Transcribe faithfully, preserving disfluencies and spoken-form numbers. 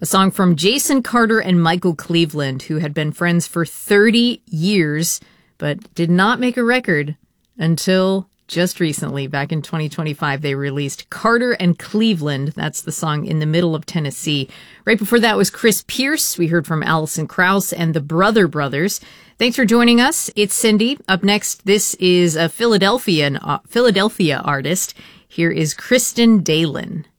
A song from Jason Carter and Michael Cleveland, who had been friends for thirty years, but did not make a record until just recently. Back in twenty twenty-five, they released Carter and Cleveland. That's the song In the Middle of Tennessee. Right before that was Chris Pierce. We heard from Alison Krauss and the Brother Brothers. Thanks for joining us. It's Cindy. Up next, this is a Philadelphian, uh, Philadelphia artist. Here is Kristen Dahlin.